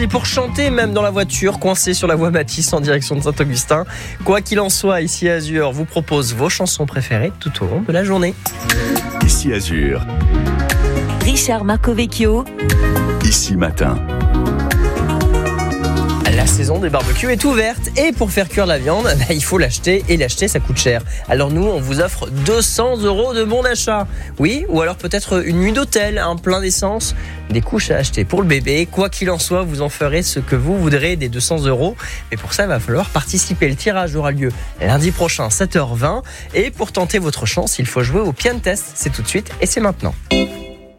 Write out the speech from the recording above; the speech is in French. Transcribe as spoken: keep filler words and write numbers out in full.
Et pour chanter même dans la voiture, coincé sur la voie Matisse en direction de Saint-Augustin. Quoi qu'il en soit, ici Azur vous propose vos chansons préférées tout au long de la journée. Ici Azur. Richard Marcovecchio. Ici Matin. La saison des barbecues est ouverte et pour faire cuire la viande, bah, il faut l'acheter et l'acheter ça coûte cher. Alors nous, on vous offre deux cents euros de bon d'achat. Oui, ou alors peut-être une nuit d'hôtel, un plein d'essence, des couches à acheter pour le bébé. Quoi qu'il en soit, vous en ferez ce que vous voudrez des deux cents euros. Mais pour ça, il va falloir participer. Le tirage aura lieu lundi prochain, sept heures vingt. Et pour tenter votre chance, il faut jouer au Pian Test. C'est tout de suite et c'est maintenant.